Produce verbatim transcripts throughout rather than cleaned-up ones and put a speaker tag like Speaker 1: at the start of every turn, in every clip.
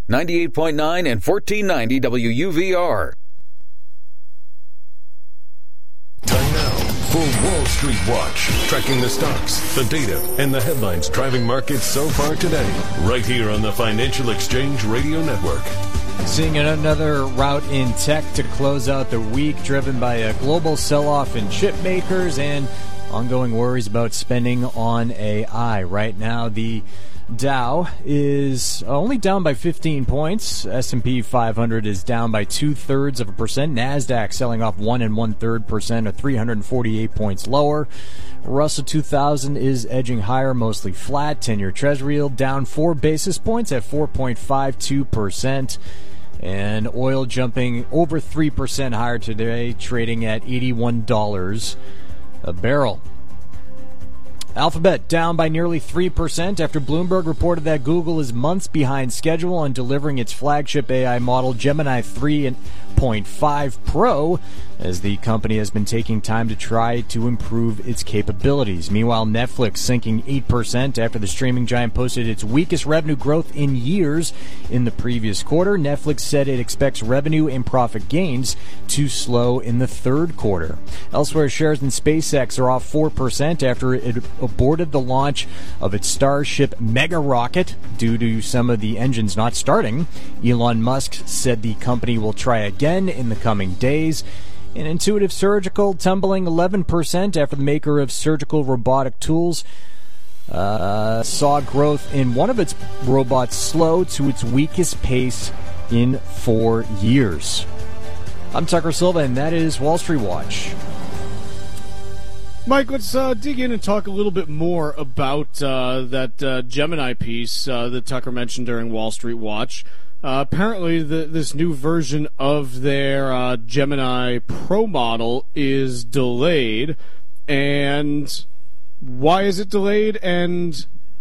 Speaker 1: ninety-eight point nine and fourteen ninety W U V R.
Speaker 2: Time now for Wall Street Watch, tracking the stocks, the data, and the headlines driving markets so far today, right here on the Financial Exchange Radio Network.
Speaker 3: Seeing another rout in tech to close out the week, driven by a global sell-off in chip makers and ongoing worries about spending on A I. Right now, the Dow is only down by fifteen points. S and P five hundred is down by two-thirds of a percent. NASDAQ selling off one and one-third percent, or three hundred forty-eight points lower. Russell two thousand is edging higher, mostly flat. ten-year Treasury yield down four basis points at four point five two percent. And oil jumping over three percent higher today, trading at eighty-one dollars a barrel. Alphabet down by nearly three percent after Bloomberg reported that Google is months behind schedule on delivering its flagship A I model Gemini three point five Pro, as the company has been taking time to try to improve its capabilities. Meanwhile, Netflix sinking eight percent after the streaming giant posted its weakest revenue growth in years in the previous quarter. Netflix said it expects revenue and profit gains to slow in the third quarter. Elsewhere, shares in SpaceX are off four percent after it aborted the launch of its Starship mega rocket due to some of the engines not starting. Elon Musk said the company will try again in the coming days. And Intuitive Surgical tumbling eleven percent after the maker of surgical robotic tools uh, saw growth in one of its robots slow to its weakest pace in four years. I'm Tucker Silva, and that is Wall Street Watch.
Speaker 4: Mike, let's uh, dig in and talk a little bit more about uh, that uh, Gemini piece uh, that Tucker mentioned during Wall Street Watch. Uh, apparently, the, this new version of their uh, Gemini Pro model is delayed. And why is it delayed? And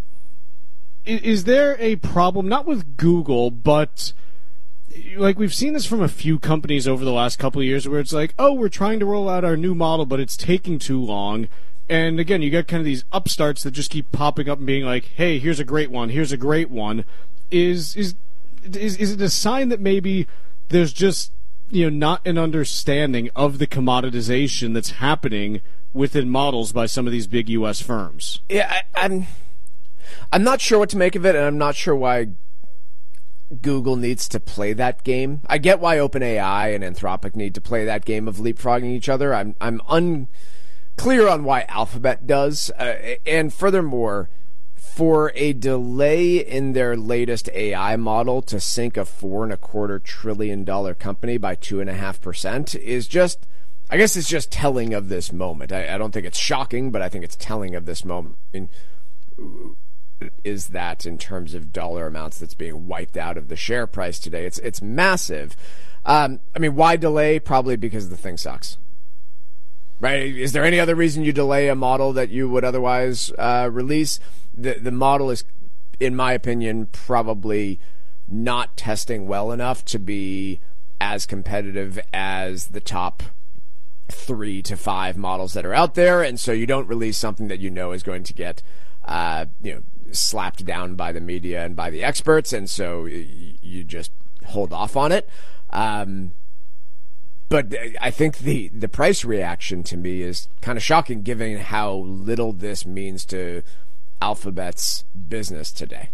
Speaker 4: is, is there a problem, not with Google, but like we've seen this from a few companies over the last couple of years where it's like, oh, we're trying to roll out our new model, but it's taking too long. And again, you got kind of these upstarts that just keep popping up and being like, hey, here's a great one, here's a great one. Is is is is it a sign that maybe there's just, you know, not an understanding of the commoditization that's happening within models by some of these big U S firms?
Speaker 5: Yeah, I, I'm I'm not sure what to make of it, and I'm not sure why Google needs to play that game. I get why OpenAI and Anthropic need to play that game of leapfrogging each other. I'm I'm unclear on why Alphabet does. Uh, and furthermore, for a delay in their latest A I model to sink a four and a quarter trillion dollar company by two and a half percent is just, I guess it's just telling of this moment. I, I don't think it's shocking, but I think it's telling of this moment. I mean, is that in terms of dollar amounts that's being wiped out of the share price today? It's it's massive. Um, I mean, why delay? Probably because the thing sucks. Right? Is there any other reason you delay a model that you would otherwise uh, release? The the model is, in my opinion, probably not testing well enough to be as competitive as the top three to five models that are out there, and so you don't release something that you know is going to get uh, you know slapped down by the media and by the experts, and so you just hold off on it. Um, but I think the, the price reaction to me is kind of shocking, given how little this means to Alphabet's business today.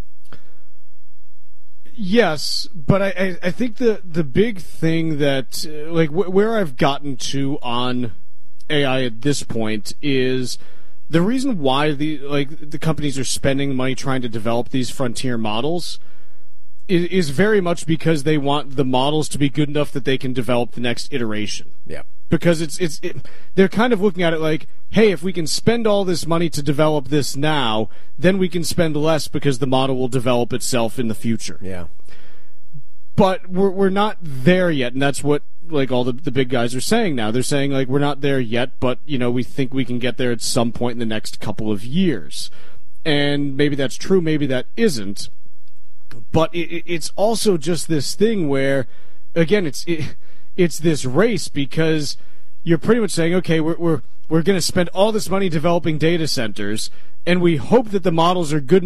Speaker 4: Yes, but I, I, I think the, the big thing that, uh, like, wh- where I've gotten to on A I at this point is the reason why the like the companies are spending money trying to develop these frontier models is, is very much because they want the models to be good enough that they can develop the next iteration.
Speaker 5: Yeah.
Speaker 4: Because it's it's it, they're kind of looking at it like, hey, if we can spend all this money to develop this now, then we can spend less because the model will develop itself in the future.
Speaker 5: Yeah.
Speaker 4: But we're we're not there yet, and that's what like all the, the big guys are saying now. They're saying like we're not there yet, but you know we think we can get there at some point in the next couple of years. And maybe that's true, maybe that isn't. But it, it's also just this thing where, again, it's it, it's this race because you're pretty much saying, okay, we're we're we're going to spend all this money developing data centers, and we hope that the models are good